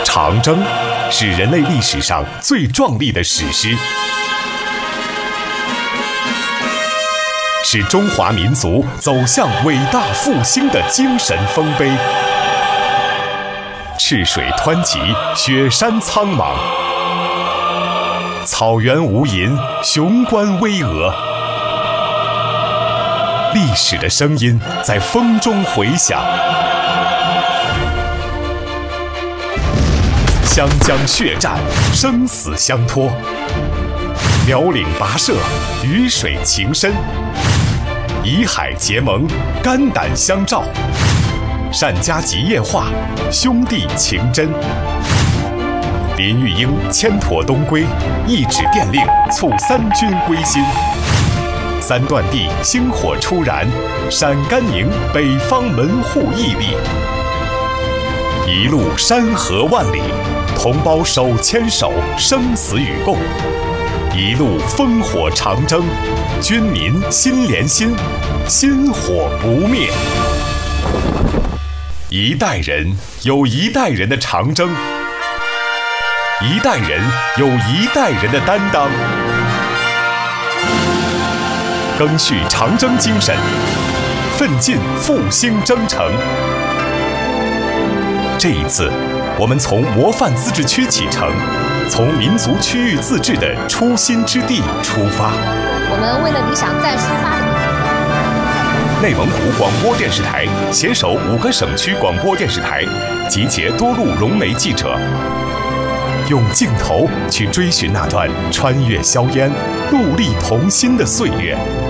长征是人类历史上最壮丽的史诗，是中华民族走向伟大复兴的精神丰碑。赤水湍急，雪山苍茫，草原无垠，雄关巍峨。历史的声音在风中回响，湘江血战，生死相托；辽岭跋涉，鱼水情深；沂海结盟，肝胆相照；单家集夜话，兄弟情真。林玉英牵驼东归，一纸电令促三军归心。三段地星火初燃，陕甘宁北方门户屹立。一路山河万里，同胞手牵手，生死与共；一路烽火长征，军民心连心，心火不灭。一代人有一代人的长征，一代人有一代人的担当。赓续长征精神，奋进复兴征程。这一次，我们从模范自治区启程，从民族区域自治的初心之地出发。 我们为了理想再出发的。 内蒙古广播电视台携手5个省区广播电视台，集结多路融媒记者，用镜头去追寻那段穿越硝烟、陆离同心的岁月。